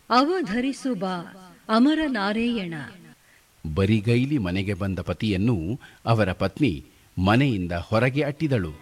ಅವಧರಿಸು ಬಾ ಅಮರ ನಾರಾಯಣ. ಬರಿಗೈಲಿ ಮನೆಗೆ ಬಂದ ಪತಿಯನ್ನು ಅವರ ಪತ್ನಿ ಮನೆಯಿಂದ ಹೊರಗೆ ಅಟ್ಟಿದಳು.